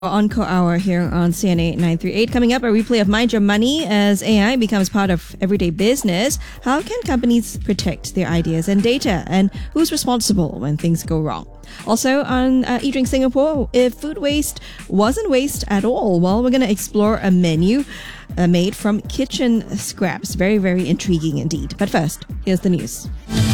Encore Hour here on CNA 938. Coming up, a replay of Mind Your Money as AI becomes part of everyday business. How can companies protect their ideas and data? And who's responsible when things go wrong? Also on eDrink Singapore, if food waste wasn't waste at all, well, we're going to explore a menu made from kitchen scraps. Very, very intriguing indeed. But first, here's the news.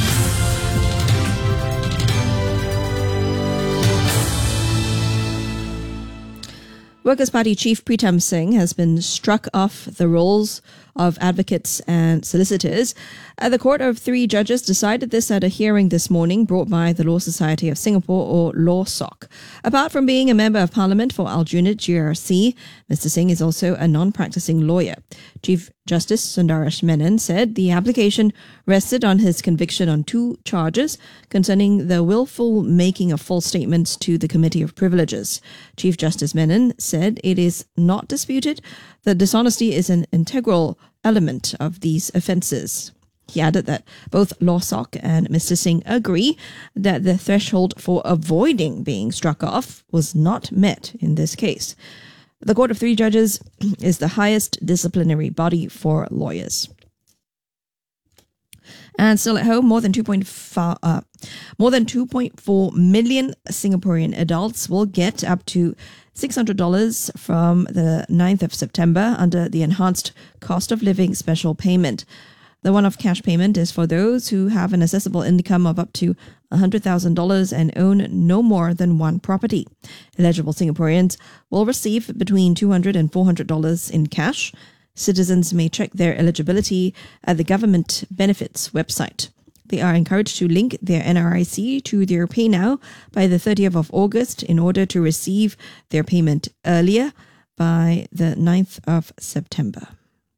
Workers' Party Chief Pritam Singh has been struck off the rolls of advocates and solicitors. The court of 3 judges decided this at a hearing this morning brought by the Law Society of Singapore, or LawSOC. Apart from being a member of parliament for Aljunied GRC, Mr. Singh is also a non-practicing lawyer. Chief Justice Sundaresh Menon said the application rested on his conviction on 2 charges concerning the willful making of false statements to the Committee of Privileges. Chief Justice Menon said it is not disputed that dishonesty is an integral element of these offences. He added that both LawSOC and Mr. Singh agree that the threshold for avoiding being struck off was not met in this case. The Court of 3 Judges is the highest disciplinary body for lawyers. And still at home, more than 2.4 million Singaporean adults will get up to $600 from the 9th of September under the Enhanced Cost of Living Special Payment. The one-off cash payment is for those who have an assessable income of up to $100,000 and own no more than one property. Eligible Singaporeans will receive between $200 and $400 in cash. Citizens may check their eligibility at the Government Benefits website. They are encouraged to link their NRIC to their PayNow by the 30th of August in order to receive their payment earlier by the 9th of September.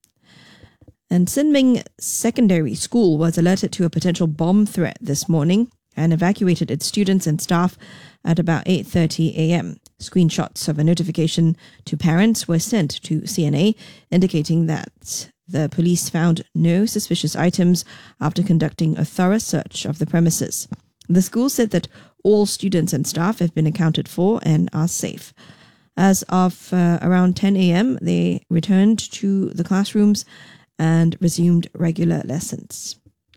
And Sin Ming Secondary School was alerted to a potential bomb threat this morning and evacuated its students and staff at about 8:30 a.m. Screenshots of a notification to parents were sent to CNA, indicating that the police found no suspicious items after conducting a thorough search of the premises. The school said that all students and staff have been accounted for and are safe. As of around 10 a.m., they returned to the classrooms and resumed regular lessons.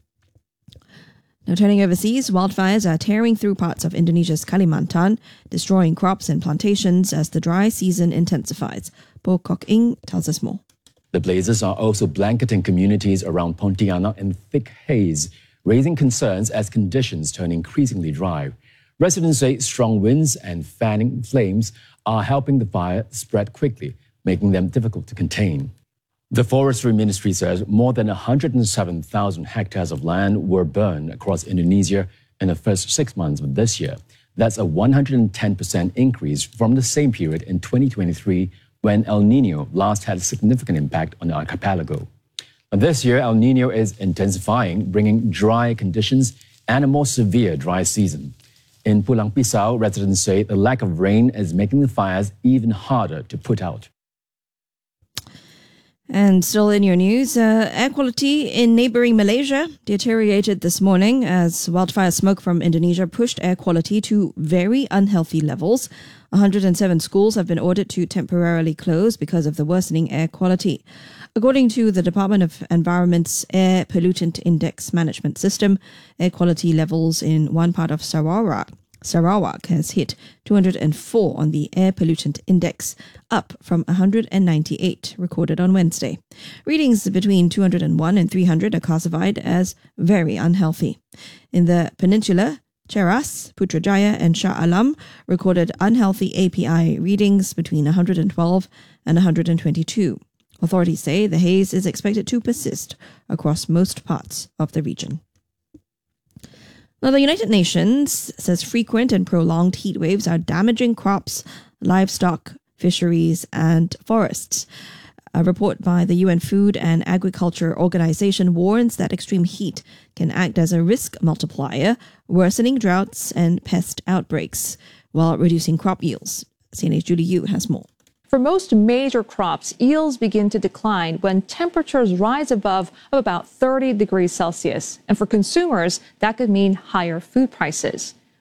Now turning overseas, wildfires are tearing through parts of Indonesia's Kalimantan, destroying crops and plantations as the dry season intensifies. Po Kok Ing tells us more. The blazes are also blanketing communities around Pontianak in thick haze, raising concerns as conditions turn increasingly dry. Residents say strong winds and fanning flames are helping the fire spread quickly, making them difficult to contain. The Forestry Ministry says more than 107,000 hectares of land were burned across Indonesia in the first 6 months of this year. That's a 110% increase from the same period in 2023 when El Nino last had a significant impact on the archipelago. This year, El Nino is intensifying, bringing dry conditions and a more severe dry season. In Pulang Pisau, residents say the lack of rain is making the fires even harder to put out. And still in your news, air quality in neighboring Malaysia deteriorated this morning as wildfire smoke from Indonesia pushed air quality to very unhealthy levels. 107 schools have been ordered to temporarily close because of the worsening air quality. According to the Department of Environment's Air Pollutant Index Management System, air quality levels in one part of Sarawak has hit 204 on the Air Pollutant Index, up from 198 recorded on Wednesday. Readings between 201 and 300 are classified as very unhealthy. In the peninsula, Cheras, Putrajaya and Shah Alam recorded unhealthy API readings between 112 and 122. Authorities say the haze is expected to persist across most parts of the region. Now, the United Nations says frequent and prolonged heat waves are damaging crops, livestock, fisheries, and forests. A report by the UN Food and Agriculture Organization warns that extreme heat can act as a risk multiplier, worsening droughts and pest outbreaks, while reducing crop yields. CNA's Julie Yu has more. For most major crops, yields begin to decline when temperatures rise above about 30 degrees Celsius. And for consumers, that could mean higher food prices.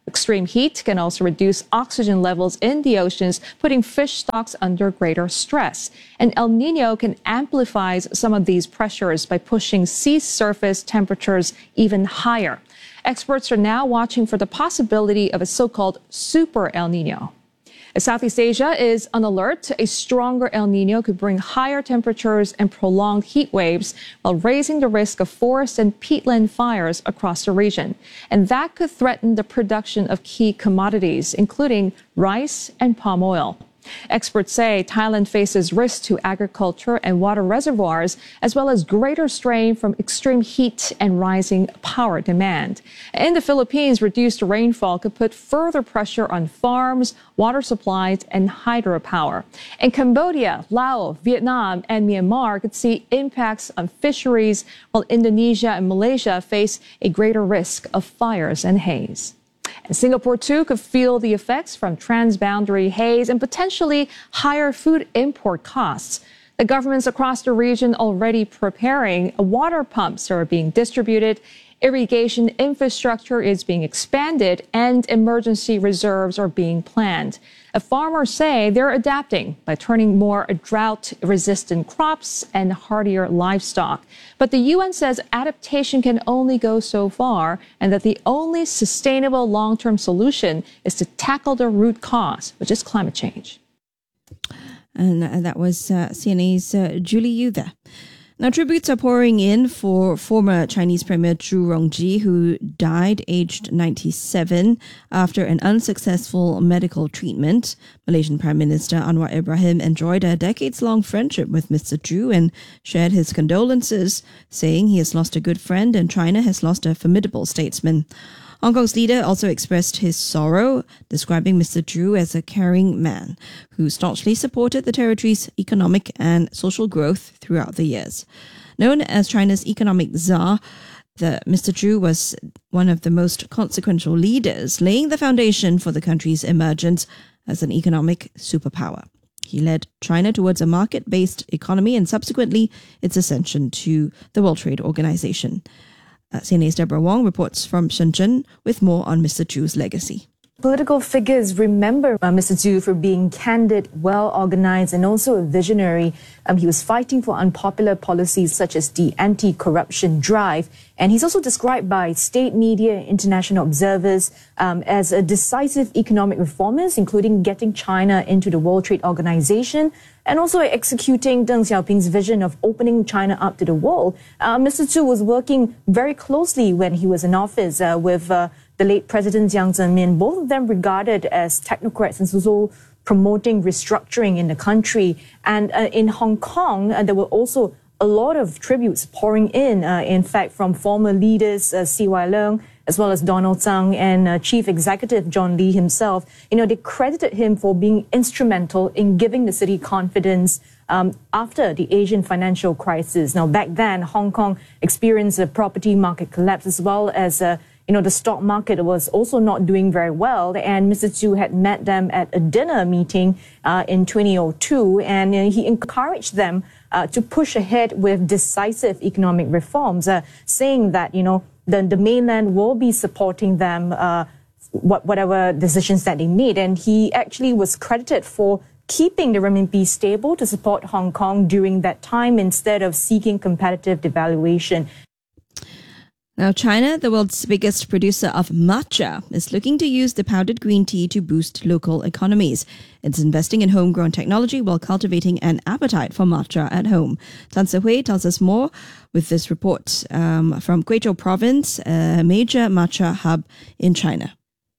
Extreme heat can also reduce oxygen levels in the oceans, putting fish stocks under greater stress. And El Nino can amplify some of these pressures by pushing sea surface temperatures even higher. Experts are now watching for the possibility of a so-called super El Nino. As Southeast Asia is on alert, a stronger El Nino could bring higher temperatures and prolonged heat waves while raising the risk of forest and peatland fires across the region. And that could threaten the production of key commodities, including rice and palm oil. Experts say Thailand faces risks to agriculture and water reservoirs, as well as greater strain from extreme heat and rising power demand. In the Philippines, reduced rainfall could put further pressure on farms, water supplies, and hydropower. In Cambodia, Laos, Vietnam, and Myanmar could see impacts on fisheries, while Indonesia and Malaysia face a greater risk of fires and haze. And Singapore, too, could feel the effects from transboundary haze and potentially higher food import costs. The governments across the region already preparing. Water pumps are being distributed, irrigation infrastructure is being expanded, and emergency reserves are being planned. Farmers say they're adapting by turning more drought-resistant crops and hardier livestock. But the UN says adaptation can only go so far, and that the only sustainable long-term solution is to tackle the root cause, which is climate change. And that was CNA's Julie Yu there. Now, tributes are pouring in for former Chinese Premier Zhu Rongji, who died aged 97 after an unsuccessful medical treatment. Malaysian Prime Minister Anwar Ibrahim enjoyed a decades-long friendship with Mr. Zhu and shared his condolences, saying he has lost a good friend and China has lost a formidable statesman. Hong Kong's leader also expressed his sorrow, describing Mr. Zhu as a caring man who staunchly supported the territory's economic and social growth throughout the years. Known as China's economic czar, Mr. Zhu was one of the most consequential leaders, laying the foundation for the country's emergence as an economic superpower. He led China towards a market-based economy and subsequently its ascension to the World Trade Organization. CNA's Deborah Wong reports from Shenzhen with more on Mr. Zhu's legacy. Political figures remember Mr. Zhu for being candid, well-organized, and also a visionary. He was fighting for unpopular policies such as the anti-corruption drive. And he's also described by state media, international observers, as a decisive economic reformist, including getting China into the World Trade Organization and also executing Deng Xiaoping's vision of opening China up to the world. Mr. Zhu was working very closely when he was in office with the late President Jiang Zemin, both of them regarded as technocrats and also promoting restructuring in the country. And in Hong Kong, there were also a lot of tributes pouring in fact, from former leaders C.Y. Leung, as well as Donald Tsang and Chief Executive John Lee himself. They credited him for being instrumental in giving the city confidence after the Asian financial crisis. Now, back then, Hong Kong experienced a property market collapse as well as the stock market was also not doing very well. And Mr. Zhu had met them at a dinner meeting in 2002, and he encouraged them to push ahead with decisive economic reforms, saying that, the mainland will be supporting them, whatever decisions that they made. And he actually was credited for keeping the renminbi stable to support Hong Kong during that time instead of seeking competitive devaluation. Now, China, the world's biggest producer of matcha, is looking to use the powdered green tea to boost local economies. It's investing in homegrown technology while cultivating an appetite for matcha at home. Tan Se-hui tells us more with this report from Guizhou Province, a major matcha hub in China.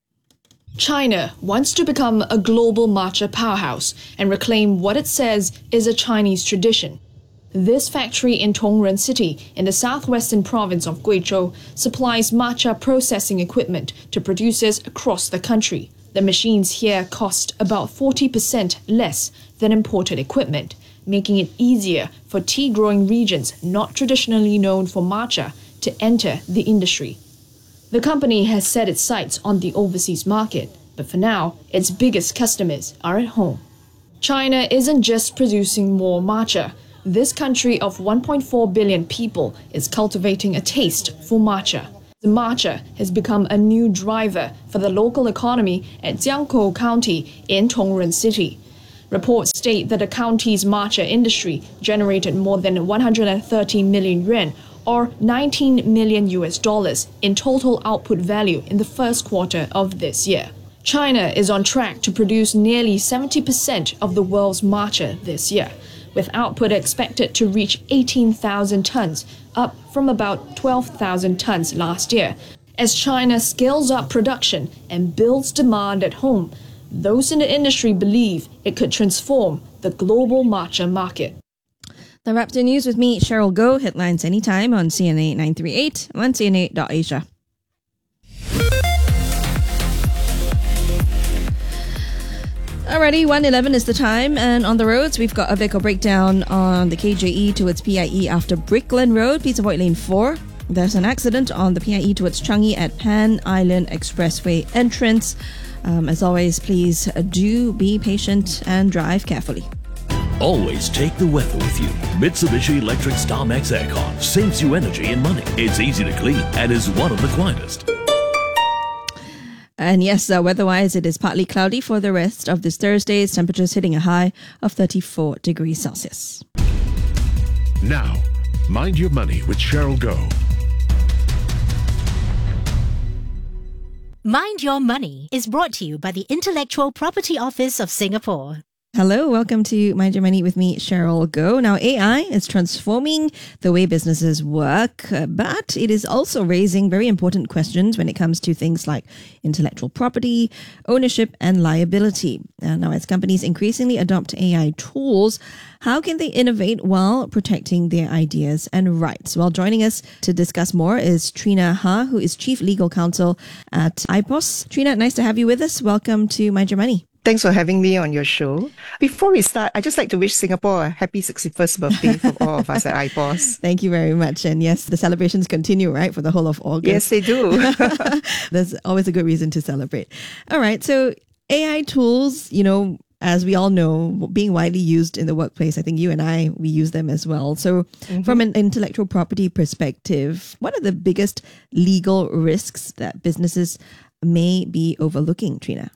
China wants to become a global matcha powerhouse and reclaim what it says is a Chinese tradition. This factory in Tongren City in the southwestern province of Guizhou supplies matcha processing equipment to producers across the country. The machines here cost about 40% less than imported equipment, making it easier for tea-growing regions not traditionally known for matcha to enter the industry. The company has set its sights on the overseas market, but for now, its biggest customers are at home. China isn't just producing more matcha. This country of 1.4 billion people is cultivating a taste for matcha. The matcha has become a new driver for the local economy at Jiangkou County in Tongren City. Reports state that the county's matcha industry generated more than 130 million yuan, or $19 million in total output value in the first quarter of this year. China is on track to produce nearly 70% of the world's matcha this year, with output expected to reach 18,000 tons, up from about 12,000 tons last year. As China scales up production and builds demand at home, those in the industry believe it could transform the global matcha market. The Raptor News with me, Cheryl Goh. Headlines anytime on CNA 938 on CNA.Asia. Alrighty, 1:11 is the time, and on the roads, we've got a vehicle breakdown on the KJE towards PIE after Brickland Road. Please avoid lane 4. There's an accident on the PIE towards Changi at Pan Island Expressway entrance. As always, please do be patient and drive carefully. Always take the weather with you. Mitsubishi Electric StarMax Aircon saves you energy and money. It's easy to clean and is one of the quietest. And yes, weather-wise, it is partly cloudy for the rest of this Thursday. Temperatures hitting a high of 34 degrees Celsius. Now, Mind Your Money with Cheryl Goh. Mind Your Money is brought to you by the Intellectual Property Office of Singapore. Hello, welcome to Mind Your Money with me, Cheryl Goh. Now, AI is transforming the way businesses work, but it is also raising very important questions when it comes to things like intellectual property, ownership, and liability. Now, as companies increasingly adopt AI tools, how can they innovate while protecting their ideas and rights? Well, joining us to discuss more is Trina Ha, who is Chief Legal Counsel at IPOS. Trina, nice to have you with us. Welcome to Mind Your Money. Thanks for having me on your show. Before we start, I'd just like to wish Singapore a happy 61st birthday from all of us at IPOS. Thank you very much. And yes, the celebrations continue, right, for the whole of August. Yes, they do. There's always a good reason to celebrate. All right, so AI tools, as we all know, being widely used in the workplace. I think you and we use them as well. So from an intellectual property perspective, what are the biggest legal risks that businesses may be overlooking, Trina?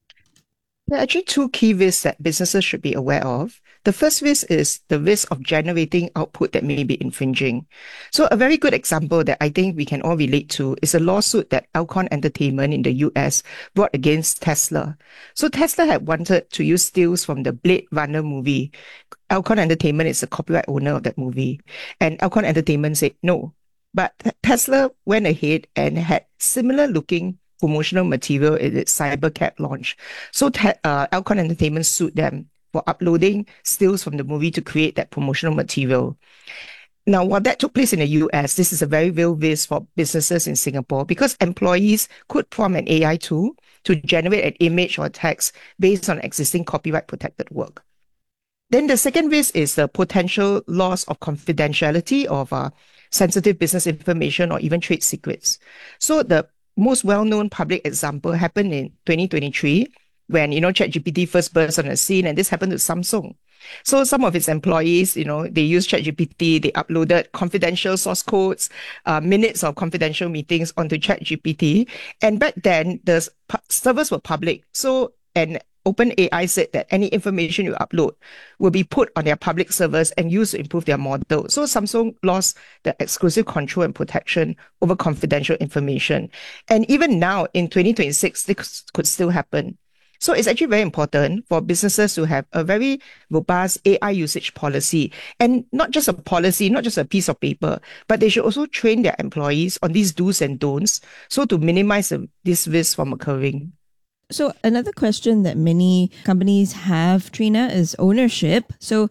There are actually two key risks that businesses should be aware of. The first risk is the risk of generating output that may be infringing. So a very good example that I think we can all relate to is a lawsuit that Alcon Entertainment in the US brought against Tesla. So Tesla had wanted to use stills from the Blade Runner movie. Alcon Entertainment is the copyright owner of that movie. And Alcon Entertainment said no. But Tesla went ahead and had similar looking promotional material in its CyberCab launch. So Alcon Entertainment sued them for uploading stills from the movie to create that promotional material. Now, while that took place in the US, this is a very real risk for businesses in Singapore because employees could prompt an AI tool to generate an image or text based on existing copyright protected work. Then the second risk is the potential loss of confidentiality of sensitive business information or even trade secrets. So the most well-known public example happened in 2023 when, ChatGPT first burst on the scene, and this happened to Samsung. So some of its employees, they used ChatGPT, they uploaded confidential source codes, minutes of confidential meetings onto ChatGPT. And back then, the servers were public. So, and OpenAI said that any information you upload will be put on their public servers and used to improve their model. So Samsung lost the exclusive control and protection over confidential information. And even now in 2026, this could still happen. So it's actually very important for businesses to have a very robust AI usage policy, and not just a policy, not just a piece of paper, but they should also train their employees on these do's and don'ts so to minimize this risk from occurring. So another question that many companies have, Trina, is ownership. So,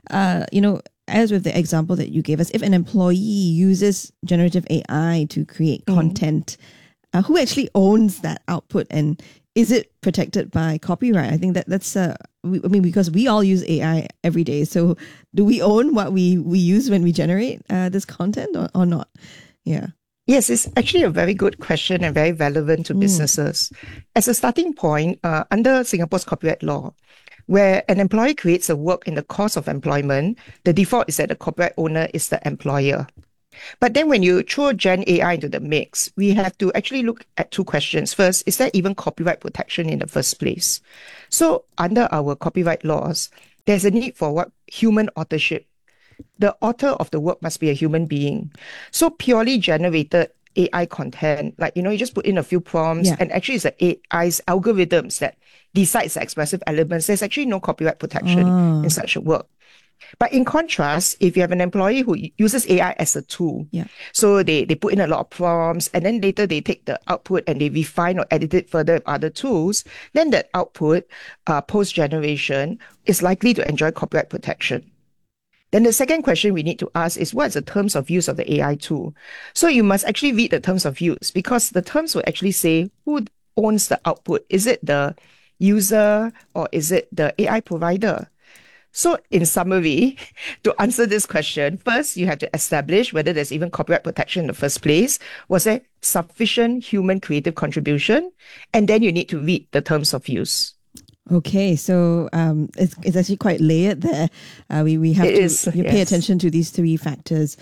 as with the example that you gave us, if an employee uses generative AI to create content, who actually owns that output, and is it protected by copyright? I think that's because we all use AI every day. So do we own what we use when we generate this content or not? Yeah. Yes, it's actually a very good question and very relevant to businesses. As a starting point, under Singapore's copyright law, where an employee creates a work in the course of employment, the default is that the copyright owner is the employer. But then when you throw Gen AI into the mix, we have to actually look at two questions. First, is there even copyright protection in the first place? So under our copyright laws, there's a need for what? Human authorship. The author of the work must be a human being. So purely generated AI content, like, you just put in a few prompts and actually it's the AI's algorithms that decides the expressive elements. There's actually no copyright protection in such a work. But in contrast, if you have an employee who uses AI as a tool, so they put in a lot of prompts and then later they take the output and they refine or edit it further with other tools, then that output, post-generation, is likely to enjoy copyright protection. Then the second question we need to ask is, what is the terms of use of the AI tool? So you must actually read the terms of use, because the terms will actually say who owns the output. Is it the user or is it the AI provider? So in summary, to answer this question, first, you have to establish whether there's even copyright protection in the first place. Was there sufficient human creative contribution? And then you need to read the terms of use. Okay, so it's actually quite layered there. We have to pay attention to these three factors.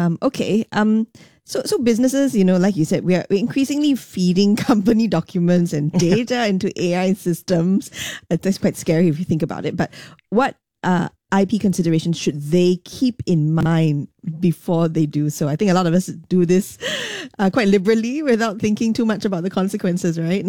So businesses, like you said, we're increasingly feeding company documents and data into AI systems. That's quite scary if you think about it. But what IP considerations should they keep in mind before they do so? I think a lot of us do this quite liberally without thinking too much about the consequences, right?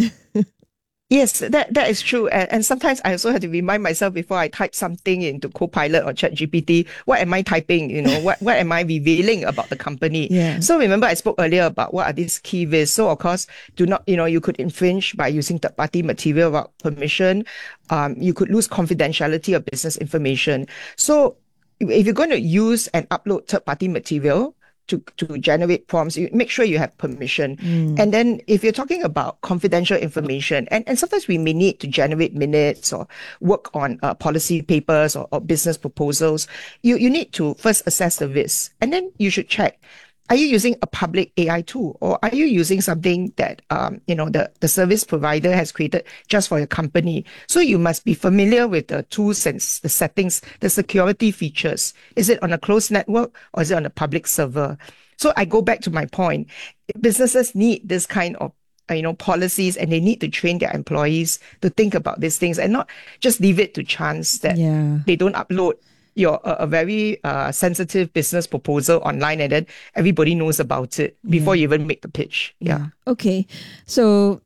Yes, that is true. And sometimes I also have to remind myself before I type something into Copilot or ChatGPT, what am I typing? What am I revealing about the company? Yeah. So remember I spoke earlier about what are these key risks. So of course, do not, you could infringe by using third-party material without permission. You could lose confidentiality of business information. So if you're going to use and upload third-party material to generate prompts, you make sure you have permission. And then if you're talking about confidential information, and sometimes we may need to generate minutes or work on policy papers or business proposals, you need to first assess the risk. And then you should check, are you using a public AI tool, or are you using something that the service provider has created just for your company? So you must be familiar with the tools and the settings, the security features. Is it on a closed network or is it on a public server? So I go back to my point. Businesses need this kind of policies, and they need to train their employees to think about these things and not just leave it to chance that they don't upload a very sensitive business proposal online and then everybody knows about it before you even make the pitch. Yeah. Okay. So,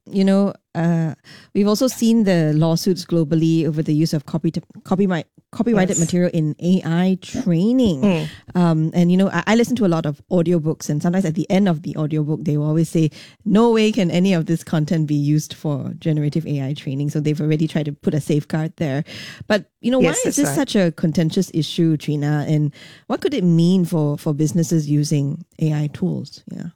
we've also seen the lawsuits globally over the use of copyrighted material in AI training. And, I listen to a lot of audiobooks, and sometimes at the end of the audiobook, they will always say, no way can any of this content be used for generative AI training. So they've already tried to put a safeguard there. But, why is this such a contentious issue, Trina? And what could it mean for businesses using AI tools? Yeah.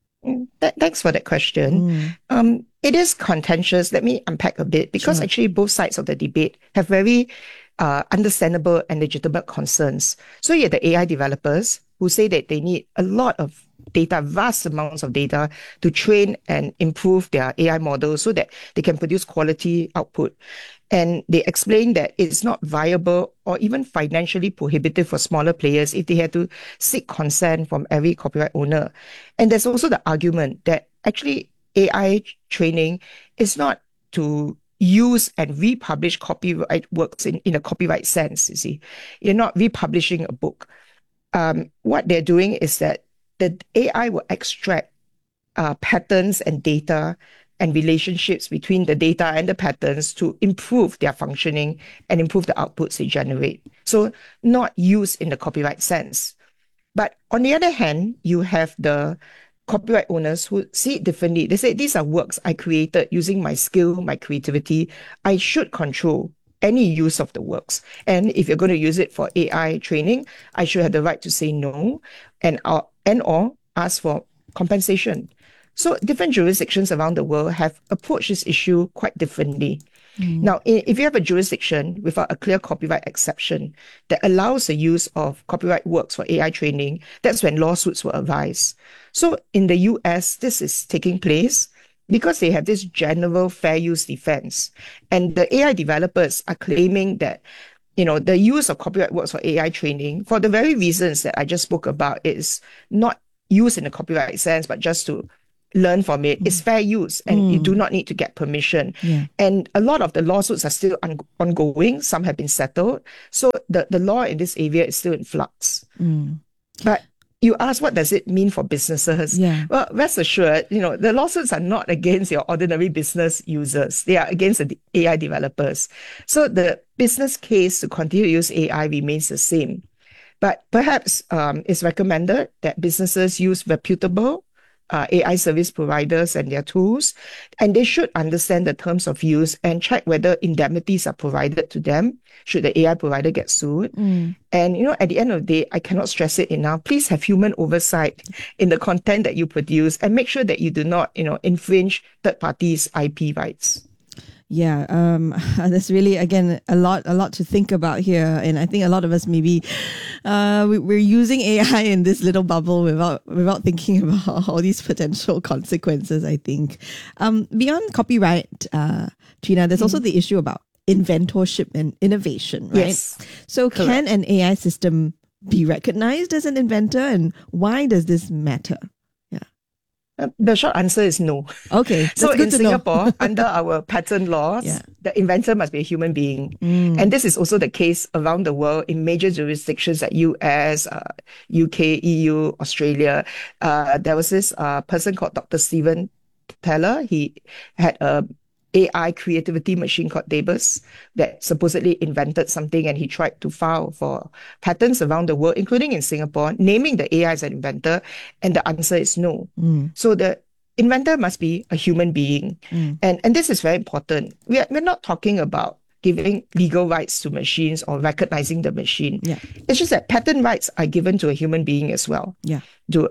Thanks for that question. It is contentious. Let me unpack a bit, because actually both sides of the debate have very understandable and legitimate concerns. So you have the AI developers who say that they need a lot of data, vast amounts of data, to train and improve their AI models so that they can produce quality output. And they explain that it's not viable or even financially prohibitive for smaller players if they had to seek consent from every copyright owner. And there's also the argument that actually AI training is not to use and republish copyright works in a copyright sense, you see. You're not republishing a book. What they're doing is that the AI will extract patterns and data and relationships between the data and the patterns to improve their functioning and improve the outputs they generate. So not used in the copyright sense. But on the other hand, you have the copyright owners who see it differently. They say, these are works I created using my skill, my creativity. I should control any use of the works. And if you're going to use it for AI training, I should have the right to say no and or ask for compensation. So different jurisdictions around the world have approached this issue quite differently. Now, if you have a jurisdiction without a clear copyright exception that allows the use of copyright works for AI training, that's when lawsuits will arise. So in the US, this is taking place because they have this general fair use defense. And the AI developers are claiming that the use of copyright works for AI training, for the very reasons that I just spoke about, is not use in a copyright sense, but just to learn from it. It's fair use, and you do not need to get permission. Yeah. And a lot of the lawsuits are still ongoing. Some have been settled. So the law in this area is still in flux. But you ask, what does it mean for businesses? Yeah. Well, rest assured, the lawsuits are not against your ordinary business users. They are against the AI developers. So the business case to continue to use AI remains the same. But perhaps it's recommended that businesses use reputable AI service providers and their tools, and they should understand the terms of use and check whether indemnities are provided to them should the AI provider get sued. And, at the end of the day, I cannot stress it enough. Please have human oversight in the content that you produce and make sure that you do not, infringe third parties' IP rights. Yeah, there's really, again, a lot to think about here. And I think a lot of us maybe, we're using AI in this little bubble without thinking about all these potential consequences, I think. Beyond copyright, Trina, there's also the issue about inventorship and innovation, right? Yes. So Correct. Can an AI system be recognized as an inventor, and why does this matter? The short answer is no. Okay. So good in to Singapore, under our patent laws, Yeah. the inventor must be a human being. And this is also the case around the world in major jurisdictions like US, UK, EU, Australia. There was this person called Dr. Stephen Teller. He had a AI creativity machine called Debus that supposedly invented something, and he tried to file for patents around the world, including in Singapore, naming the AI as an inventor, and the answer is no. So the inventor must be a human being. And this is very important. We're not talking about giving legal rights to machines or recognizing the machine. Yeah. It's just that patent rights are given to a human being as well. Yeah.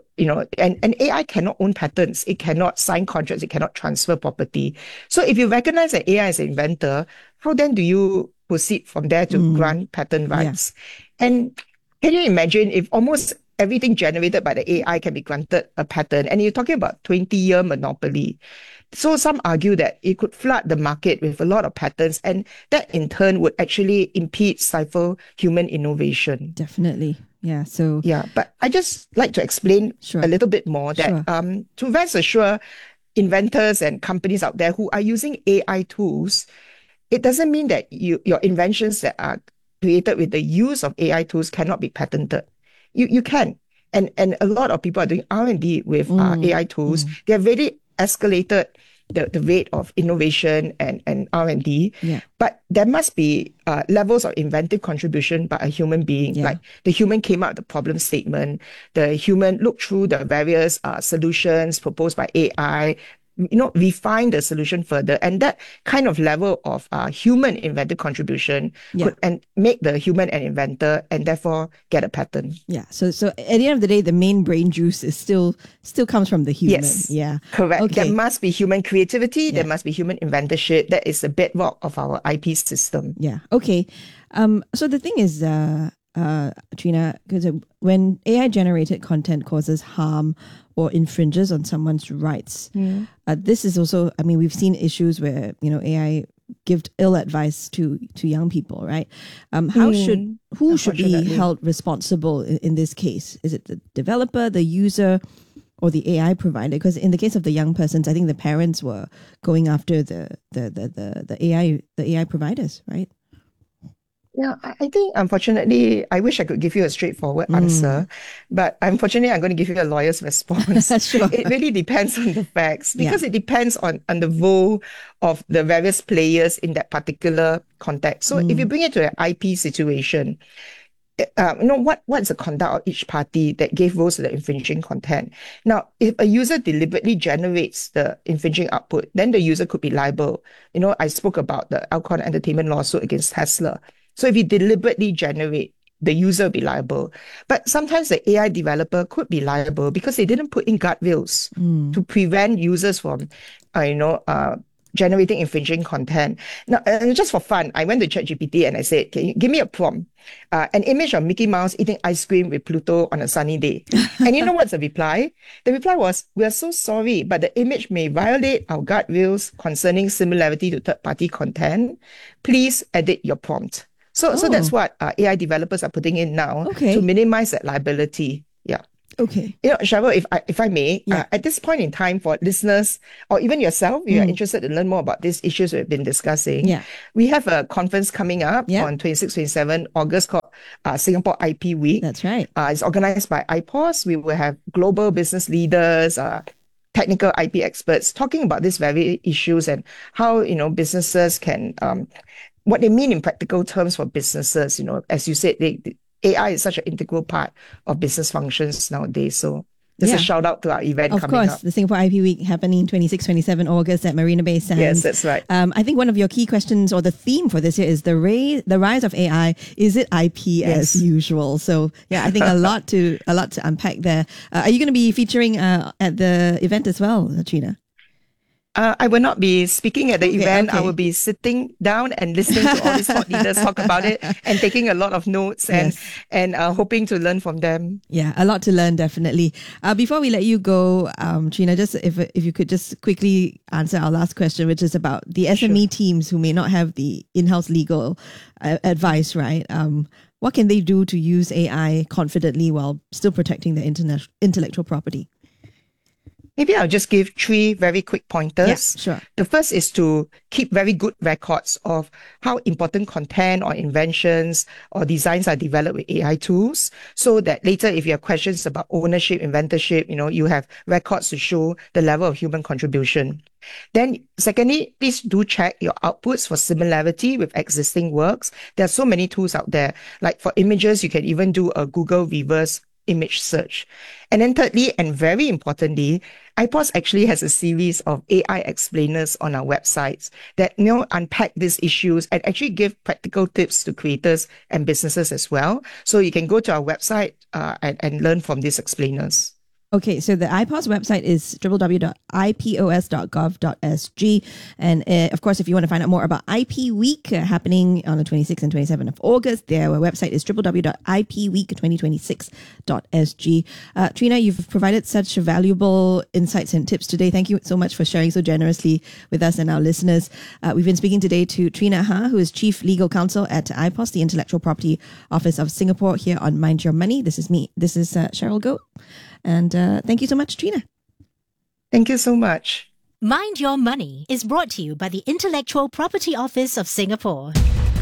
And AI cannot own patents. It cannot sign contracts. It cannot transfer property. So if you recognize that AI as an inventor, how then do you proceed from there to grant patent rights? And can you imagine if almost everything generated by the AI can be granted a patent, and you're talking about 20-year monopoly? So some argue that it could flood the market with a lot of patents, and that in turn would actually stifle human innovation. Definitely. Yeah. So Yeah, but I just like to explain Sure. a little bit more that to rest assure inventors and companies out there who are using AI tools, it doesn't mean that your inventions that are created with the use of AI tools cannot be patented. You can. And a lot of people are doing R&D with AI tools. They have really escalated the rate of innovation and R&D. Yeah. But there must be levels of inventive contribution by a human being. Yeah. Like the human came up with the problem statement, the human looked through the various solutions proposed by AI, refine the solution further. And that kind of level of human inventive contribution could make the human an inventor and therefore get a patent. Yeah. So at the end of the day, the main brain juice is still comes from the human. Yes. Yeah. Correct. Okay. There must be human creativity. There must be human inventorship. That is the bedrock of our IP system. Yeah. Okay. So the thing is, Trina, because when AI generated content causes harm or infringes on someone's rights, this is also, we've seen issues where, AI give ill advice to young people, right? Who should be held responsible in this case? Is it the developer, the user, or the AI provider? Because in the case of the young persons, I think the parents were going after the AI providers, right? Yeah, I think, unfortunately, I wish I could give you a straightforward answer, but unfortunately, I'm going to give you a lawyer's response. Sure. It really depends on the facts, because it depends on the role of the various players in that particular context. So if you bring it to an IP situation, what's the conduct of each party that gave rise to the infringing content? Now, if a user deliberately generates the infringing output, then the user could be liable. I spoke about the Alcon Entertainment lawsuit against Tesla. So if you deliberately generate, the user will be liable. But sometimes the AI developer could be liable because they didn't put in guardrails to prevent users from, generating infringing content. Now, just for fun, I went to ChatGPT and I said, "Can you give me a prompt? An image of Mickey Mouse eating ice cream with Pluto on a sunny day." And you know what's the reply? The reply was, "We are so sorry, but the image may violate our guardrails concerning similarity to third-party content. Please edit your prompt." So that's what AI developers are putting in now to minimize that liability. Yeah. Okay. Cheryl, if I may, at this point in time, for listeners or even yourself, you are interested to learn more about these issues we've been discussing. We have a conference coming up on 26, 27 August called Singapore IP Week. That's right. It's organized by IPOS. We will have global business leaders, technical IP experts talking about these very issues and how, businesses can, what they mean in practical terms for businesses. As you said, AI is such an integral part of business functions nowadays. So just a shout out to our event coming up. Of course, the Singapore IP Week happening 26, 27 August at Marina Bay Sands. Yes, that's right. I think one of your key questions or the theme for this year is the rise of AI. Is it IP as usual? So I think a lot to unpack there. Are you going to be featuring at the event as well, Trina? I will not be speaking at the event. I will be sitting down and listening to all these thought leaders talk about it and taking a lot of notes and hoping to learn from them. Yeah, a lot to learn, definitely. Before we let you go, Trina, just if you could just quickly answer our last question, which is about the SME teams who may not have the in-house legal advice, right? What can they do to use AI confidently while still protecting their intellectual property? Maybe I'll just give 3 very quick pointers. Yeah, sure. The first is to keep very good records of how important content or inventions or designs are developed with AI tools, so that later if you have questions about ownership, inventorship, you have records to show the level of human contribution. Then secondly, please do check your outputs for similarity with existing works. There are so many tools out there. Like for images, you can even do a Google reverse image search. And then thirdly, and very importantly, IPOS actually has a series of AI explainers on our websites that unpack these issues and actually give practical tips to creators and businesses as well. So you can go to our website and learn from these explainers. Okay, so the IPOS website is www.ipos.gov.sg. And of course, if you want to find out more about IP Week happening on the 26th and 27th of August, their website is www.ipweek2026.sg. Trina, you've provided such valuable insights and tips today. Thank you so much for sharing so generously with us and our listeners. We've been speaking today to Trina Ha, who is Chief Legal Counsel at IPOS, the Intellectual Property Office of Singapore, here on Mind Your Money. This is me. This is Cheryl Goh. And thank you so much, Trina. Thank you so much. Mind Your Money is brought to you by the Intellectual Property Office of Singapore.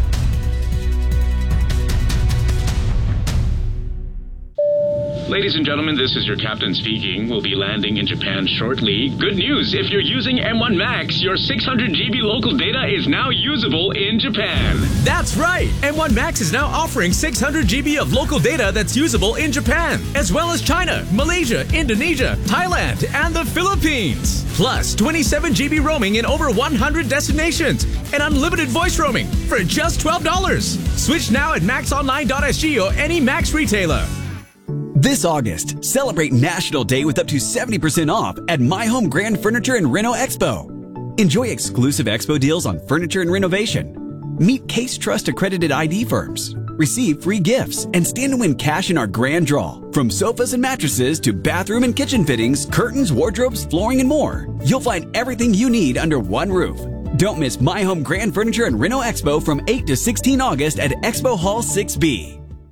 Ladies and gentlemen, this is your captain speaking. We'll be landing in Japan shortly. Good news, if you're using M1 Max, your 600 GB local data is now usable in Japan. That's right! M1 Max is now offering 600 GB of local data that's usable in Japan, as well as China, Malaysia, Indonesia, Thailand, and the Philippines. Plus, 27 GB roaming in over 100 destinations, and unlimited voice roaming for just $12. Switch now at maxonline.sg or any Max retailer. This August, celebrate National Day with up to 70% off at My Home Grand Furniture and Reno Expo. Enjoy exclusive expo deals on furniture and renovation. Meet Case Trust accredited ID firms. Receive free gifts and stand to win cash in our grand draw. From sofas and mattresses to bathroom and kitchen fittings, curtains, wardrobes, flooring, and more. You'll find everything you need under one roof. Don't miss My Home Grand Furniture and Reno Expo from 8 to 16 August at Expo Hall 6B.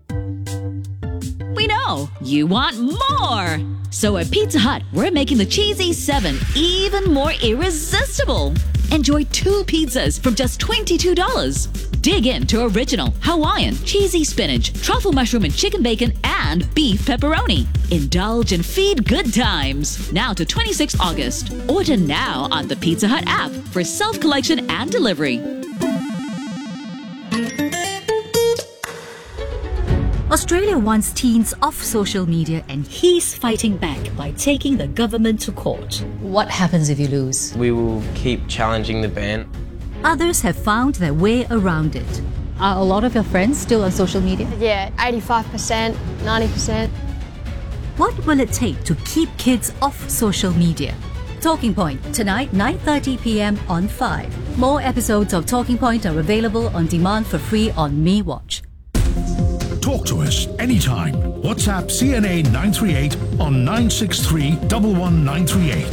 We know you want more. So at Pizza Hut, we're making the Cheesy 7 even more irresistible. Enjoy 2 pizzas from just $22. Dig into original Hawaiian, cheesy spinach, truffle mushroom and chicken bacon, and beef pepperoni. Indulge and feed good times. Now to 26 August. Order now on the Pizza Hut app for self-collection and delivery. Australia wants teens off social media and he's fighting back by taking the government to court. What happens if you lose? We will keep challenging the ban. Others have found their way around it. Are a lot of your friends still on social media? Yeah, 85%, 90%. What will it take to keep kids off social media? Talking Point, tonight 9:30 p.m. on 5. More episodes of Talking Point are available on demand for free on MeWatch. Talk to us anytime. WhatsApp CNA 938 on 963 11938.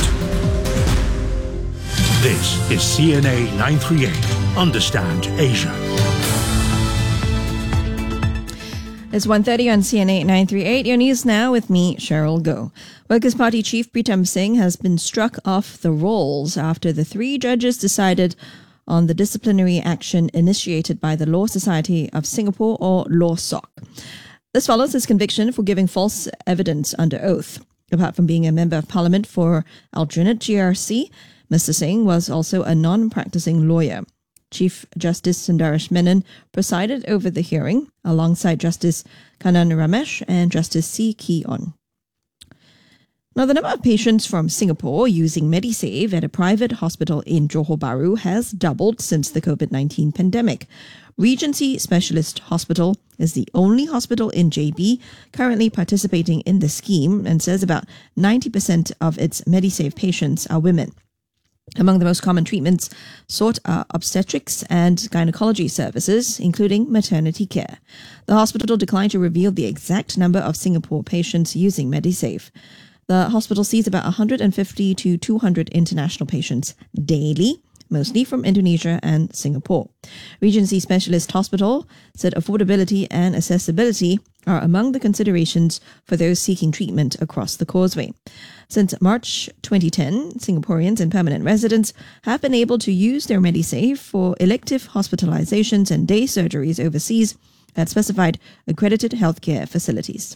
This is CNA 938. Understand Asia. It's 1:30 on CNA 938. Your news now with me, Cheryl Goh. Workers' Party Chief Pritam Singh has been struck off the rolls after the 3 judges decided on the disciplinary action initiated by the Law Society of Singapore, or LawSOC. This follows his conviction for giving false evidence under oath. Apart from being a Member of Parliament for Aljunied GRC, Mr. Singh was also a non-practicing lawyer. Chief Justice Sundaresh Menon presided over the hearing alongside Justice Kanan Ramesh and Justice C. Kee On. Now, the number of patients from Singapore using Medisave at a private hospital in Johor Bahru has doubled since the COVID-19 pandemic. Regency Specialist Hospital is the only hospital in JB currently participating in the scheme and says about 90% of its Medisave patients are women. Among the most common treatments sought are obstetrics and gynecology services, including maternity care. The hospital declined to reveal the exact number of Singapore patients using Medisave. The hospital sees about 150 to 200 international patients daily, mostly from Indonesia and Singapore. Regency Specialist Hospital said affordability and accessibility are among the considerations for those seeking treatment across the causeway. Since March 2010, Singaporeans and permanent residents have been able to use their Medisave for elective hospitalizations and day surgeries overseas at specified accredited healthcare facilities.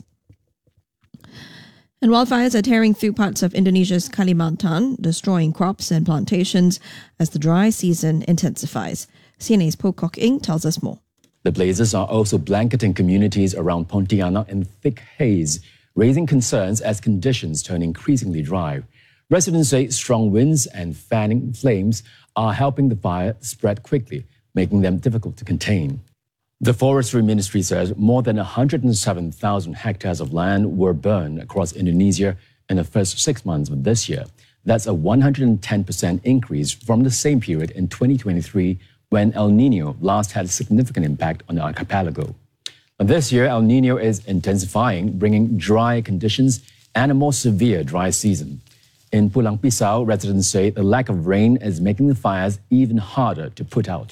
And wildfires are tearing through parts of Indonesia's Kalimantan, destroying crops and plantations as the dry season intensifies. CNA's Po Kok Ing tells us more. The blazes are also blanketing communities around Pontianak in thick haze, raising concerns as conditions turn increasingly dry. Residents say strong winds and fanning flames are helping the fire spread quickly, making them difficult to contain. The Forestry Ministry says more than 107,000 hectares of land were burned across Indonesia in the first 6 months of this year. That's a 110% increase from the same period in 2023, when El Nino last had a significant impact on the archipelago. This year, El Nino is intensifying, bringing dry conditions and a more severe dry season. In Pulang Pisau, residents say the lack of rain is making the fires even harder to put out.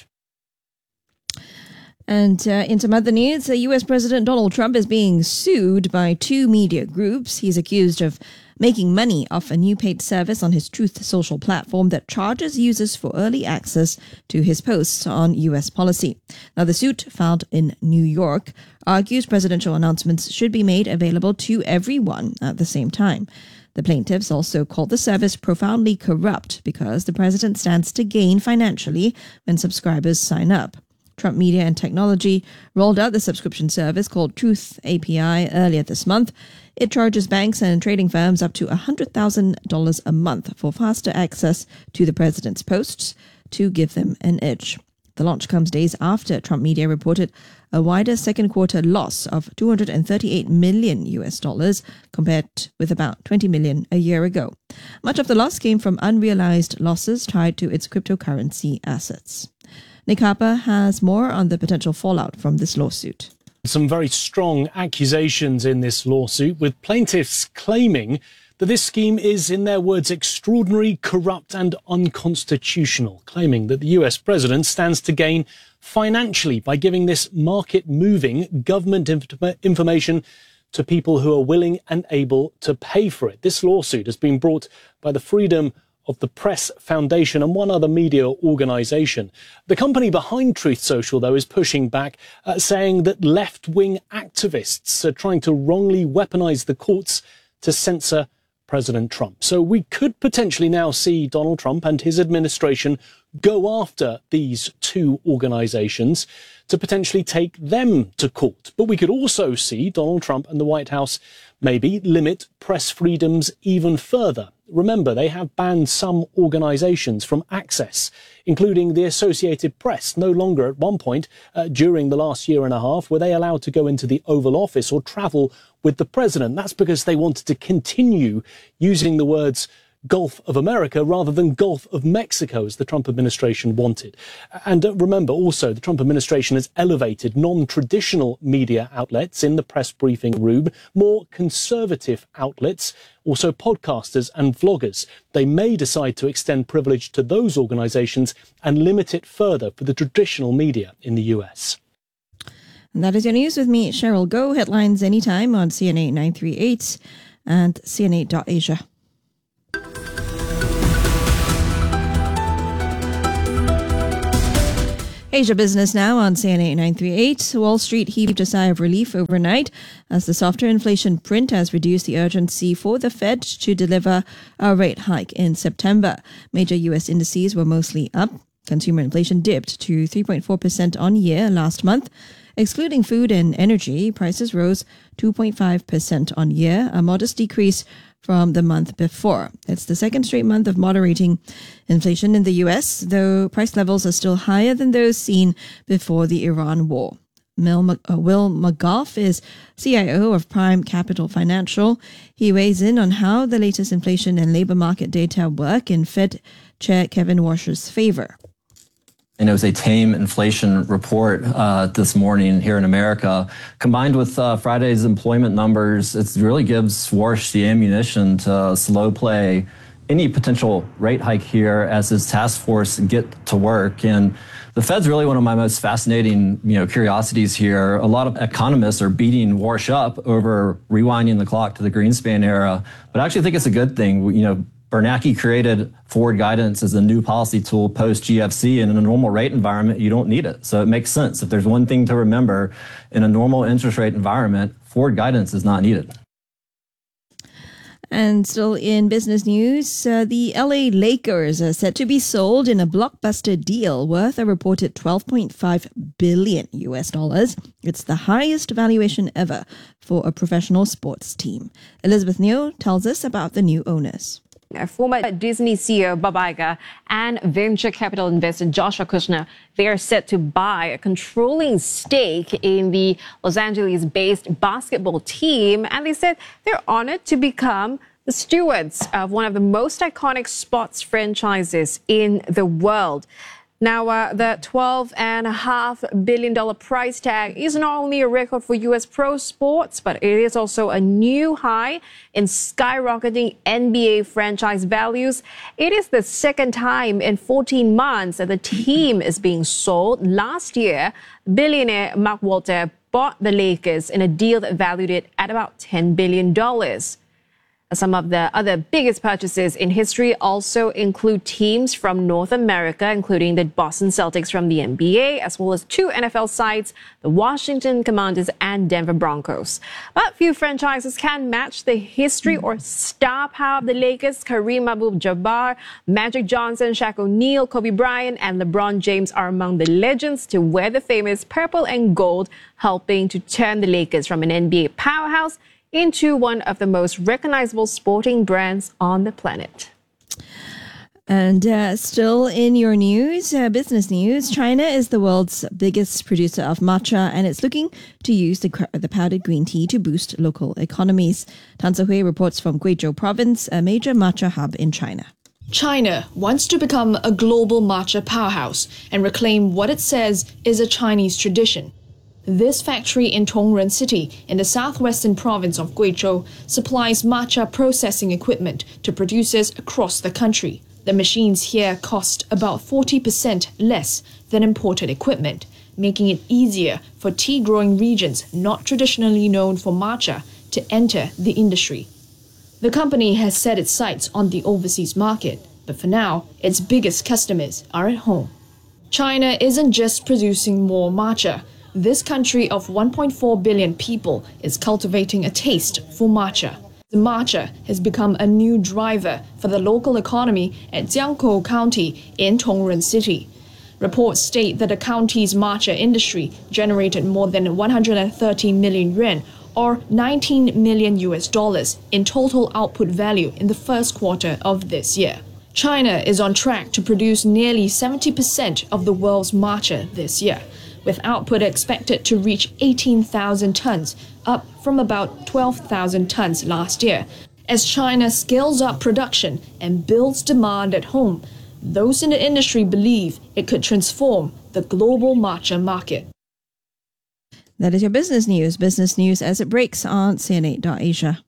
And in some other news, US President Donald Trump is being sued by 2 media groups. He's accused of making money off a new paid service on his Truth Social platform that charges users for early access to his posts on US policy. Now, the suit, filed in New York, argues presidential announcements should be made available to everyone at the same time. The plaintiffs also called the service profoundly corrupt because the president stands to gain financially when subscribers sign up. Trump Media and Technology rolled out the subscription service called Truth API earlier this month. It charges banks and trading firms up to $100,000 a month for faster access to the president's posts to give them an edge. The launch comes days after Trump Media reported a wider second quarter loss of $238 million compared with about $20 million a year ago. Much of the loss came from unrealized losses tied to its cryptocurrency assets. Nick Harper has more on the potential fallout from this lawsuit. Some very strong accusations in this lawsuit, with plaintiffs claiming that this scheme is, in their words, extraordinary, corrupt and unconstitutional, claiming that the US president stands to gain financially by giving this market-moving government information to people who are willing and able to pay for it. This lawsuit has been brought by the Freedom of the Press Foundation and one other media organisation. The company behind Truth Social, though, is pushing back, saying that left-wing activists are trying to wrongly weaponise the courts to censor President Trump. So we could potentially now see Donald Trump and his administration go after these 2 organisations to potentially take them to court. But we could also see Donald Trump and the White House maybe limit press freedoms even further. Remember, they have banned some organisations from access, including the Associated Press. No longer, at one point during the last year and a half, were they allowed to go into the Oval Office or travel with the president. That's because they wanted to continue using the words Gulf of America rather than Gulf of Mexico, as the Trump administration wanted. And remember also, the Trump administration has elevated non-traditional media outlets in the press briefing room, more conservative outlets, also podcasters and vloggers. They may decide to extend privilege to those organizations and limit it further for the traditional media in the US. And that is your news with me, Cheryl Go. Headlines anytime on CNA 938 and CNA.Asia. Asia Business now on CNA 938. Wall Street heaved a sigh of relief overnight as the softer inflation print has reduced the urgency for the Fed to deliver a rate hike in September. Major U.S. indices were mostly up. Consumer inflation dipped to 3.4% on year last month. Excluding food and energy, prices rose 2.5% on year, a modest decrease from the month before. It's the second straight month of moderating inflation in the U.S., though price levels are still higher than those seen before the Iran war. Will McGough is CIO of Prime Capital Financial. He weighs in on how the latest inflation and labor market data work in Fed Chair Kevin Warsh's favor. And it was a tame inflation report this morning here in America. Combined with Friday's employment numbers, it really gives Warsh the ammunition to slow play any potential rate hike here as his task force get to work. And the Fed's really one of my most fascinating, curiosities here. A lot of economists are beating Warsh up over rewinding the clock to the Greenspan era, but I actually think it's a good thing. Bernanke created forward guidance as a new policy tool post-GFC, and in a normal rate environment, you don't need it. So it makes sense. If there's one thing to remember, in a normal interest rate environment, forward guidance is not needed. And still in business news, the LA Lakers are set to be sold in a blockbuster deal worth a reported $12.5 billion US. It's the highest valuation ever for a professional sports team. Elizabeth Neo tells us about the new owners. Former Disney CEO Bob Iger and venture capital investor Joshua Kushner, they are set to buy a controlling stake in the Los Angeles-based basketball team, and they said they're honored to become the stewards of one of the most iconic sports franchises in the world. Now, the $12.5 billion price tag is not only a record for U.S. pro sports, but it is also a new high in skyrocketing NBA franchise values. It is the second time in 14 months that the team is being sold. Last year, billionaire Mark Walter bought the Lakers in a deal that valued it at about $10 billion. Some of the other biggest purchases in history also include teams from North America, including the Boston Celtics from the NBA, as well as two NFL sides, the Washington Commanders and Denver Broncos. But few franchises can match the history or star power of the Lakers. Kareem Abdul-Jabbar, Magic Johnson, Shaq O'Neal, Kobe Bryant, and LeBron James are among the legends to wear the famous purple and gold, helping to turn the Lakers from an NBA powerhouse into one of the most recognizable sporting brands on the planet. And still in your news, business news, China is the world's biggest producer of matcha, and it's looking to use the powdered green tea to boost local economies. Tan Se-Hui reports from Guizhou Province, a major matcha hub in China. China wants to become a global matcha powerhouse and reclaim what it says is a Chinese tradition. This factory in Tongren City, in the southwestern province of Guizhou, supplies matcha processing equipment to producers across the country. The machines here cost about 40% less than imported equipment, making it easier for tea-growing regions not traditionally known for matcha to enter the industry. The company has set its sights on the overseas market, but for now, its biggest customers are at home. China isn't just producing more matcha. This country of 1.4 billion people is cultivating a taste for matcha. The matcha has become a new driver for the local economy at Jiangkou County in Tongren City. Reports state that the county's matcha industry generated more than 130 million yuan, or $19 million in total output value in the first quarter of this year. China is on track to produce nearly 70% of the world's matcha this year, with output expected to reach 18,000 tons, up from about 12,000 tons last year. As China scales up production and builds demand at home, those in the industry believe it could transform the global matcha market. That is your business news as it breaks on CNA.Asia.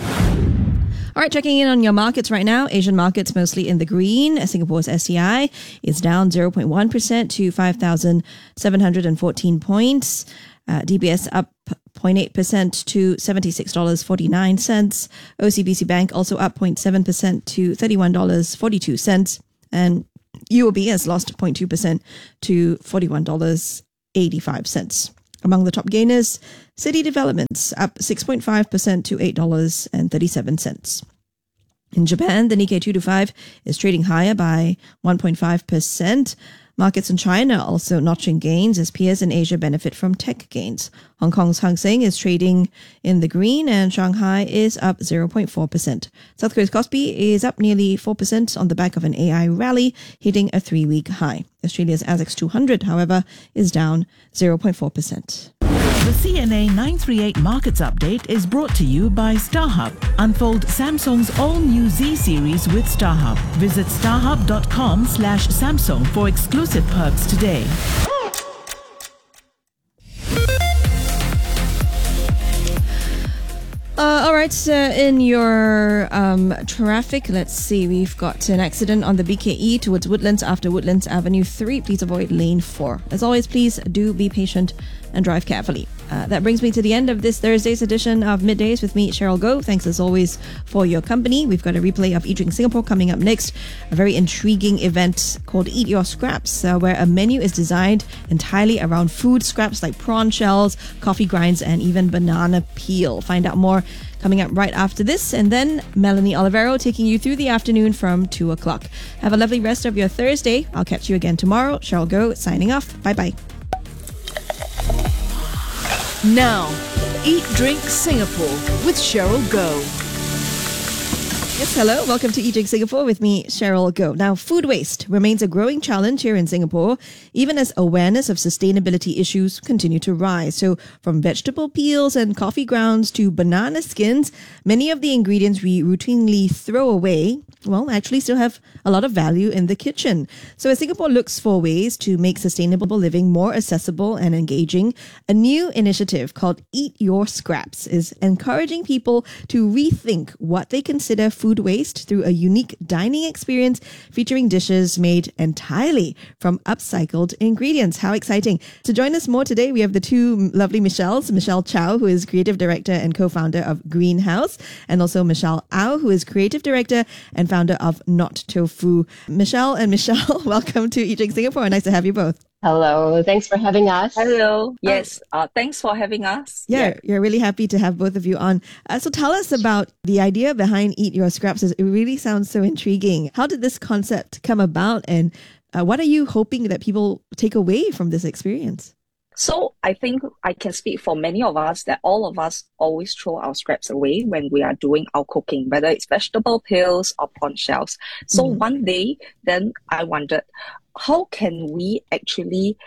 All right, checking in on your markets right now. Asian markets mostly in the green. Singapore's SCI is down 0.1% to 5,714 points. DBS up 0.8% to $76.49. OCBC Bank also up 0.7% to $31.42. And UOB has lost 0.2% to $41.85. Among the top gainers, City Developments up 6.5% to $8.37. In Japan, the Nikkei 225 is trading higher by 1.5%. Markets in China also notching gains as peers in Asia benefit from tech gains. Hong Kong's Hang Seng is trading in the green and Shanghai is up 0.4%. South Korea's Kospi is up nearly 4% on the back of an AI rally, hitting a 3-week high. Australia's ASX 200, however, is down 0.4%. The CNA 938 Markets Update is brought to you by StarHub. Unfold Samsung's all-new Z series with StarHub. Visit starhub.com/Samsung for exclusive perks today. All right, in your traffic, let's see. We've got an accident on the BKE towards Woodlands after Woodlands Avenue 3. Please avoid lane 4. As always, please do be patient and drive carefully. That brings me to the end of this Thursday's edition of Middays with me, Cheryl Goh. Thanks as always for your company. We've got a replay of Eat Drink Singapore coming up next. A very intriguing event called Eat Your Scraps, where a menu is designed entirely around food scraps like prawn shells, coffee grinds, and even banana peel. Find out more coming up right after this. And then Melanie Olivero taking you through the afternoon from 2 o'clock. Have a lovely rest of your Thursday. I'll catch you again tomorrow. Cheryl Goh signing off. Bye-bye. Now, Eat Drink Singapore with Cheryl Goh. Yes, hello. Welcome to Eat Drink Singapore with me, Cheryl Goh. Now, food waste remains a growing challenge here in Singapore, even as awareness of sustainability issues continue to rise. So, from vegetable peels and coffee grounds to banana skins, many of the ingredients we routinely throw away, well, actually still have a lot of value in the kitchen. So, as Singapore looks for ways to make sustainable living more accessible and engaging, a new initiative called Eat Your Scraps is encouraging people to rethink what they consider food waste through a unique dining experience featuring dishes made entirely from upcycled ingredients. How exciting. To join us more today, we have the two lovely Michelles. Michelle Chow, who is creative director and co-founder of Greenhouse, and also Michelle Au, who is creative director and founder of Not Tofu. Michelle and Michelle, welcome to Eat Drink Singapore. Nice to have you both. Hello, thanks for having us. Hello. Yes, thanks for having us. Yeah, you're really happy to have both of you on. So tell us about the idea behind Eat Your Scraps. It really sounds so intriguing. How did this concept come about, and what are you hoping that people take away from this experience? So I think I can speak for many of us that all of us always throw our scraps away when we are doing our cooking, whether it's vegetable peels or prawn shells. So one day, then I wondered, how can we actually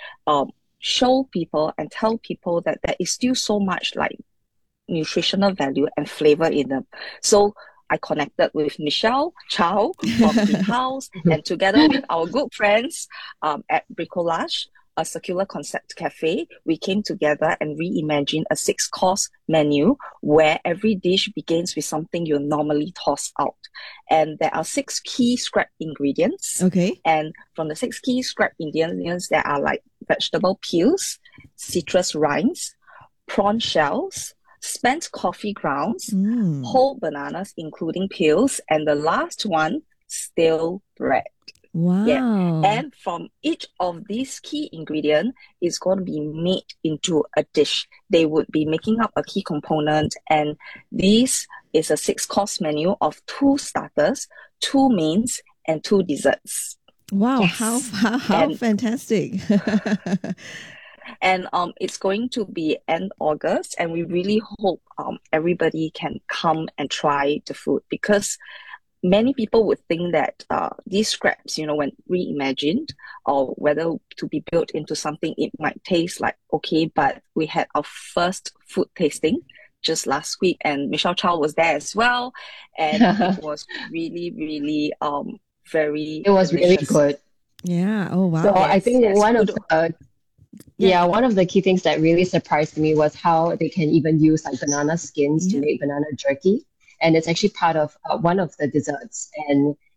show people and tell people that there is still so much like nutritional value and flavor in them? So I connected with Michelle Chow from Greenhouse and together with our good friends at Bricolage, a circular concept cafe, we came together and reimagined a 6-course menu where every dish begins with something you normally toss out. And there are 6 key scrap ingredients. Okay. And from the 6 key scrap ingredients, there are like vegetable peels, citrus rinds, prawn shells, spent coffee grounds, whole bananas, including peels, and the last one, stale bread. Wow. Yeah. And from each of these key ingredients is going to be made into a dish. They would be making up a key component, and this is a 6-course menu of 2 starters, 2 mains, and 2 desserts. Wow, yes. how fantastic. And it's going to be end August, and we really hope everybody can come and try the food, because many people would think that these scraps, when reimagined or whether to be built into something, it might taste like okay, but we had our first food tasting just last week, and Michelle Chow was there as well, and it was really, really very It was delicious. really good. Yeah. Oh, wow. So I think yes, one of the key things that really surprised me was how they can even use like banana skins to make banana jerky. And it's actually part of one of the desserts. And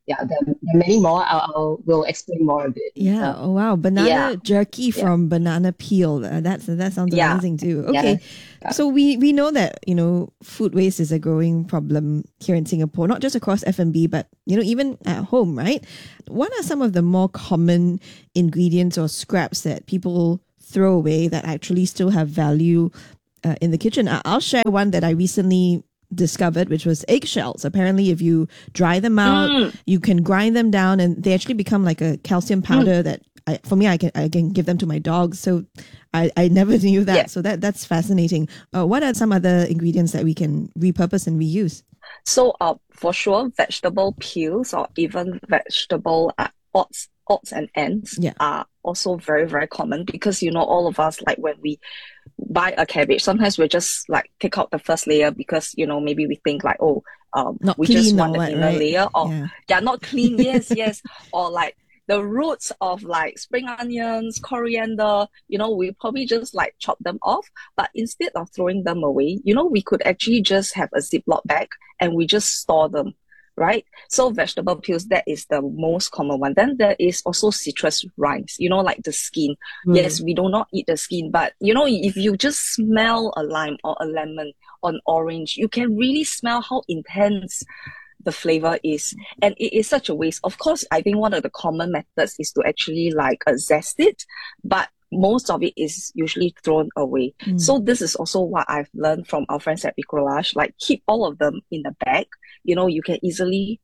there are many more. We'll explain more a bit. Yeah. Oh wow, banana jerky from banana peel. That sounds amazing too. Okay, so we know that food waste is a growing problem here in Singapore, not just across F&B, but even at home, right? What are some of the more common ingredients or scraps that people throw away that actually still have value in the kitchen? I'll share one that I recently discovered, which was eggshells. Apparently, if you dry them out, you can grind them down, and they actually become like a calcium powder that I can give them to my dogs. So I never knew that. Yeah. So that's fascinating. What are some other ingredients that we can repurpose and reuse? So for sure, vegetable peels or even vegetable odds and ends are also very, very common, because all of us, like when we buy a cabbage, sometimes we just like take out the first layer because maybe we think like, we just want the inner layer, or not clean. Yes. Or like the roots of like spring onions, coriander, we probably just like chop them off. But instead of throwing them away, we could actually just have a Ziploc bag and we just store them. Right? So vegetable peels, that is the most common one. Then there is also citrus rinds, like the skin. Yes, we do not eat the skin, but if you just smell a lime or a lemon or an orange, you can really smell how intense the flavor is. And it is such a waste. Of course, I think one of the common methods is to actually like zest it, but most of it is usually thrown away. So this is also what I've learned from our friends at Bricolage, like keep all of them in the bag. You can easily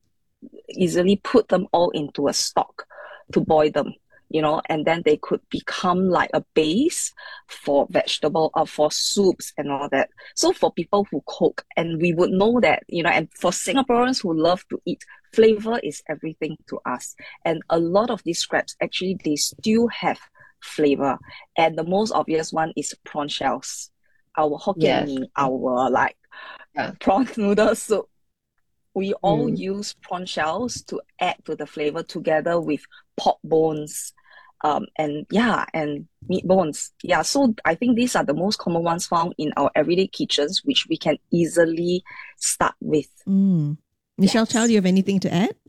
put them all into a stock to boil them, and then they could become like a base for vegetable or for soups and all that. So for people who cook, and we would know that, and for Singaporeans who love to eat, flavor is everything to us. And a lot of these scraps, actually, they still have flavor. And the most obvious one is prawn shells, our Hokkien mee, our prawn noodle soup. We all use prawn shells to add to the flavor together with pork bones, and meat bones. Yeah, so I think these are the most common ones found in our everyday kitchens, which we can easily start with. Michelle Chow, do you have anything to add?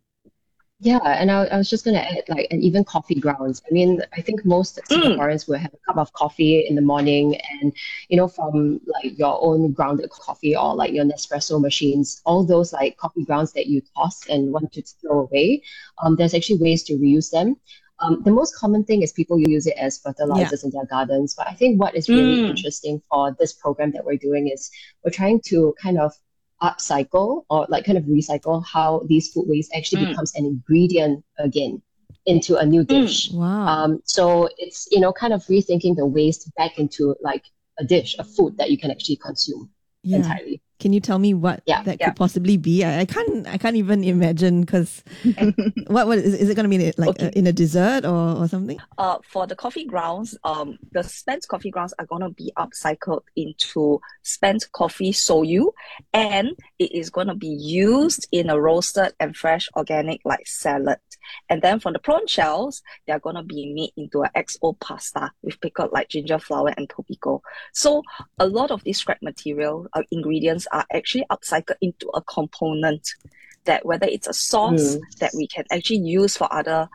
Yeah, and I was just going to add, and even coffee grounds. I mean, I think most Singaporeans will have a cup of coffee in the morning, and, from your own grounded coffee or your Nespresso machines, all those coffee grounds that you toss and want to throw away, there's actually ways to reuse them. The most common thing is people use it as fertilizers in their gardens. But I think what is really interesting for this program that we're doing is we're trying to kind of upcycle or kind of recycle how these food waste actually becomes an ingredient again into a new dish. Wow. So it's, kind of rethinking the waste back into a dish, a food that you can actually consume entirely. Can you tell me what that could possibly be? I can't even imagine, because what is it going to be in a dessert or something? For the coffee grounds, the spent coffee grounds are going to be upcycled into spent coffee soyu, and it is going to be used in a roasted and fresh organic salad. And then for the prawn shells, they are going to be made into an XO pasta with pickled ginger flower and topiko. So a lot of these scrap material ingredients are actually upcycled into a component that, whether it's a sauce that we can actually use for other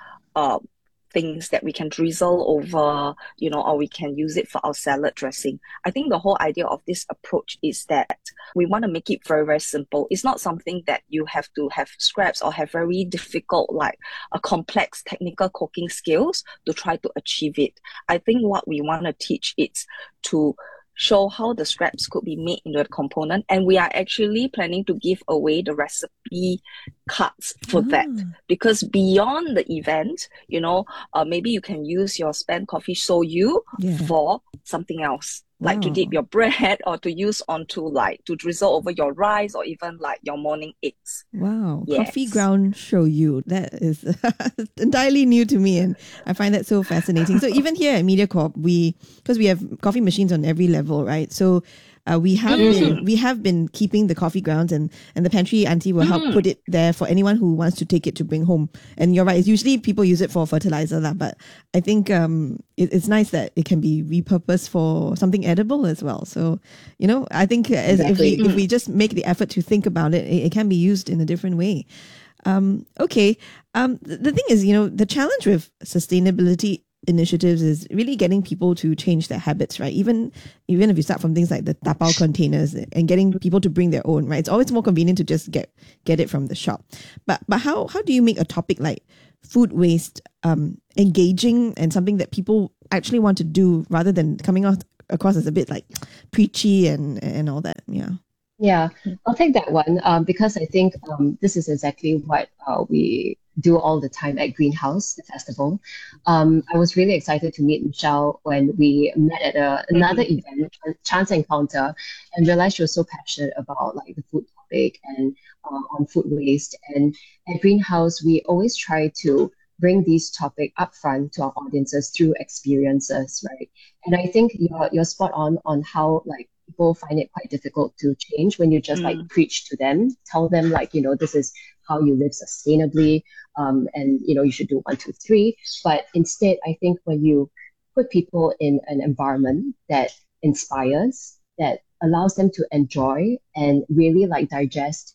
things that we can drizzle over, or we can use it for our salad dressing. I think the whole idea of this approach is that we want to make it very, very simple. It's not something that you have to have scraps or have very difficult, a complex technical cooking skills to try to achieve it. I think what we want to teach is to show how the scraps could be made into a component, and we are actually planning to give away the recipe cards for that, because beyond the event, maybe you can use your spent coffee soyu for something else, to dip your bread, or to use onto to drizzle over your rice, or even your morning eggs. Wow. Yes. Coffee ground shoyu. That is entirely new to me, and I find that so fascinating. So even here at MediaCorp, because we have coffee machines on every level, right? So we have been keeping the coffee grounds, and the pantry auntie will help put it there for anyone who wants to take it to bring home. And you're right, it's usually people use it for fertilizer, but I think it's nice that it can be repurposed for something edible as well. So, I think if we just make the effort to think about it, it can be used in a different way. Okay. The thing is, the challenge with sustainability initiatives is really getting people to change their habits, right? Even if you start from things like the tapao containers and getting people to bring their own, right? It's always more convenient to just get it from the shop. But how do you make a topic like food waste engaging and something that people actually want to do rather than coming across as a bit like preachy and all that? Yeah, I'll take that one because I think this is exactly what we do all the time at Greenhouse, the festival. I was really excited to meet Michelle when we met at another event, Chance Encounter, and realized she was so passionate about like the food topic and on food waste. And at Greenhouse, we always try to bring these topics up front to our audiences through experiences, right? And I think you're spot on how like people find it quite difficult to change when you just like preach to them, tell them like, this is how you live sustainably, and you should do 1, 2, 3. But instead, I think when you put people in an environment that inspires, that allows them to enjoy and really like digest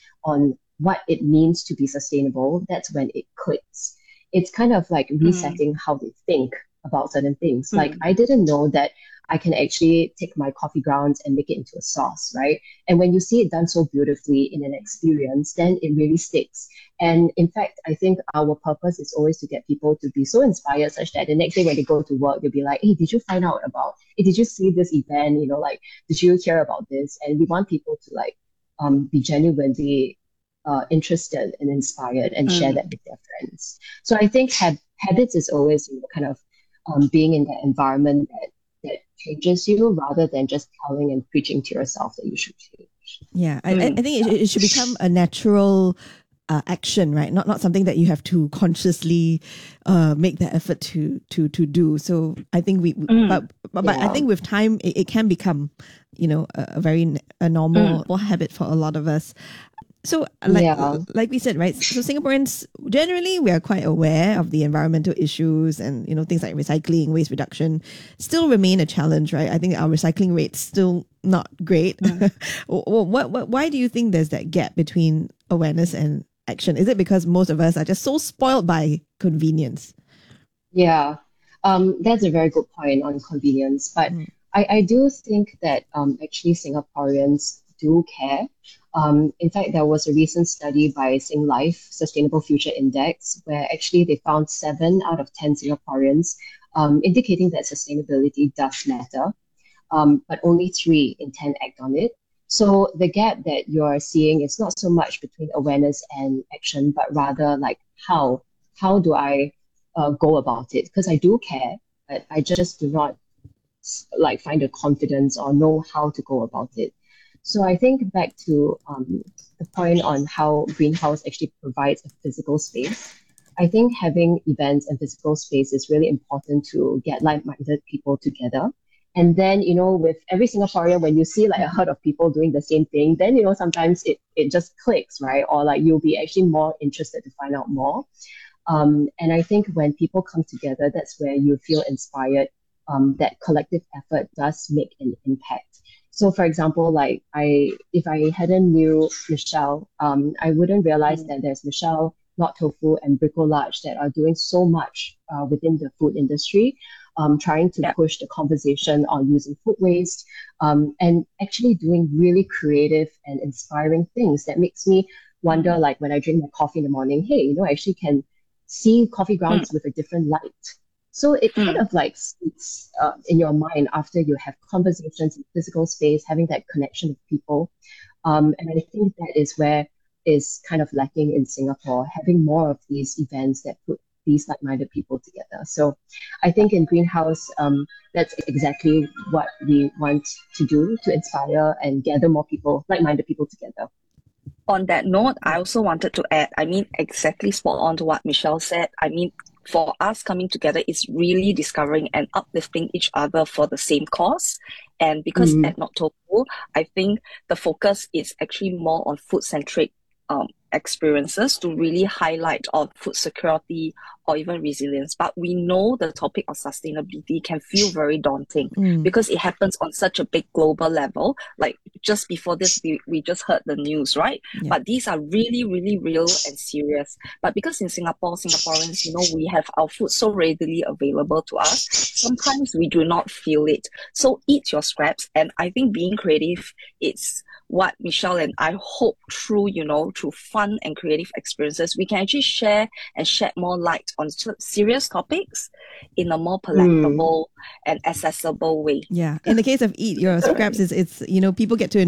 on what it means to be sustainable, that's when it clicks. It's kind of like resetting how they think about certain things. Like I didn't know that I can actually take my coffee grounds and make it into a sauce, right? And when you see it done so beautifully in an experience, then it really sticks. And in fact, I think our purpose is always to get people to be so inspired such that the next day when they go to work, they'll be like, hey, did you find out about it? Did you see this event? Like, did you hear about this? And we want people to like be genuinely interested and inspired and share that with their friends. So I think habits is always kind of being in that environment that changes you rather than just telling and preaching to yourself that you should change. Yeah, I think it should become a natural action, right? Not something that you have to consciously make the effort to do. So I think but I think with time it can become, a very normal habit for a lot of us. So like we said, right? So Singaporeans, generally, we are quite aware of the environmental issues and, things like recycling, waste reduction still remain a challenge, right? I think our recycling rate's still not great. Why do you think there's that gap between awareness and action? Is it because most of us are just so spoiled by convenience? Yeah, that's a very good point on convenience. But I do think that actually Singaporeans do care. In fact, there was a recent study by Singlife Sustainable Future Index where actually they found 7 out of 10 Singaporeans indicating that sustainability does matter, but only 3 in 10 act on it. So the gap that you're seeing is not so much between awareness and action, but rather like how do I go about it? Because I do care, but I just do not like find the confidence or know how to go about it. So I think back to the point on how Greenhouse actually provides a physical space. I think having events and physical space is really important to get like-minded people together. And then, with every Singaporean, when you see like a herd of people doing the same thing, then, sometimes it just clicks, right? Or like you'll be actually more interested to find out more. And I think when people come together, that's where you feel inspired. That collective effort does make an impact. So for example, like if I hadn't knew Michelle, I wouldn't realize that there's Michelle, Not Tofu, and Bricolage that are doing so much within the food industry, trying to push the conversation on using food waste, and actually doing really creative and inspiring things that makes me wonder, like when I drink my coffee in the morning, hey, I actually can see coffee grounds with a different light. So it kind of like sits in your mind after you have conversations in physical space, having that connection with people. And I think that is where is kind of lacking in Singapore, having more of these events that put these like-minded people together. So I think in Greenhouse, that's exactly what we want to do to inspire and gather more people, like-minded people together. On that note, I also wanted to add, exactly spot on to what Michelle said. For us coming together is really discovering and uplifting each other for the same cause. And because at Not Tofu, I think the focus is actually more on food-centric experiences to really highlight on food security or even resilience. But we know the topic of sustainability can feel very daunting because it happens on such a big global level. Like just before this, we just heard the news, right? Yeah. But these are really, really real and serious. But because in Singapore, Singaporeans, we have our food so readily available to us, sometimes we do not feel it. So eat your scraps. And I think being creative, it's what Michelle and I hope through fun and creative experiences, we can actually share and shed more light on serious topics in a more palatable and accessible way. Yeah. In the case of Eat Your Scraps, it's people get to